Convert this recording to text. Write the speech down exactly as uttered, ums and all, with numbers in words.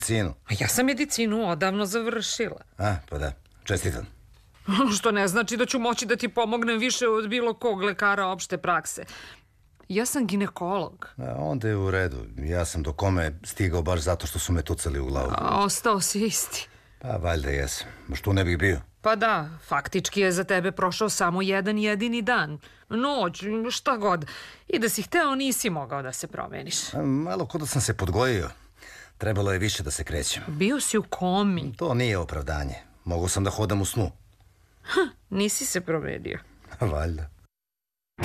medicinu. A ja sam medicinu odavno završila. A, pa da, čestitam. Što ne znači da ću moći da ti pomognem više od bilo kog lekara opšte prakse. Ja sam ginekolog. A, onda je u redu. Ja sam do kome stigao baš zato što su me tucali u glavu. A ostao si isti. Pa valjda jesam. Što ne bih bio? Pa da, faktički je za tebe prošao samo jedan jedini dan. Noć, šta god. I da si hteo, nisi mogao da se promeniš. A, malo kod da sam se podgojio. Trebalo je više da se krećem. Bio si u komi. To nije opravdanje. Mogao sam da hodam u snu. Ha, nisi se promenio. Valjda.